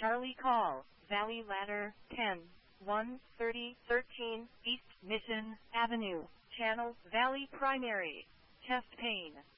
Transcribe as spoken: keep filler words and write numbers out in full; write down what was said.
Charlie call, Valley Ladder, ten, one thirty, thirteen, East Mission Avenue, Channel Valley Primary, chest pain.